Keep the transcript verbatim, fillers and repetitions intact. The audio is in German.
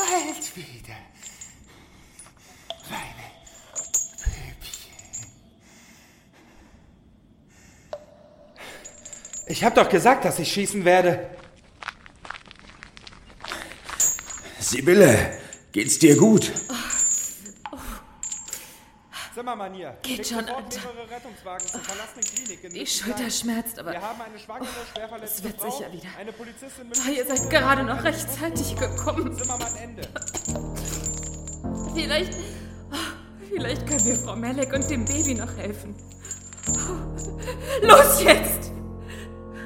bald wieder. Meine Püppchen. Ich hab doch gesagt, dass ich schießen werde. Sibylle, geht's dir gut? Oh. Oh. Zimmermann hier. Geht schon, Alter. Rettungswagen zur verlassenen Klinik in Die Schulter schmerzt, aber wir haben eine schwangere, schwer verletzte es wird Frau, sicher wieder. Eine Polizistin oh, ihr seid gerade noch rechtzeitig gekommen. Zimmermann, Ende. Vielleicht, vielleicht können wir Frau Melek und dem Baby noch helfen. Los jetzt!